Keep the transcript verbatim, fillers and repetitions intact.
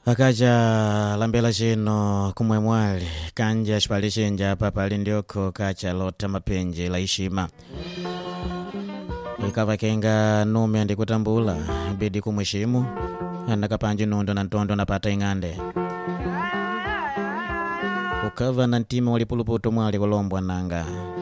Akaja lambela chino kumwe mwali kanja shpali chenja papa lindioko kacha lota mapenje la ishima ikava kenga nume andikutambula bidi kumwishimu anakapanji nundo na ntondo napata ingande ukava na ntime walipuluputo mwali kolombwa nanga